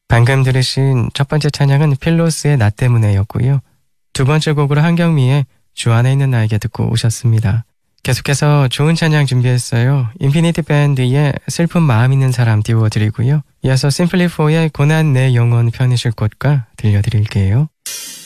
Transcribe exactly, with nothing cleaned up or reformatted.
방금 들으신 첫 번째 찬양은 필로스의 나 때문에였고요. 두 번째 곡으로 한경미의 주 안에 있는 나에게 듣고 오셨습니다. 계속해서 좋은 찬양 준비했어요. 인피니티 밴드의 슬픈 마음 있는 사람 띄워드리고요. 이어서 심플리 포의 고난 내 영혼 편히쉴 곳과 들려드릴게요.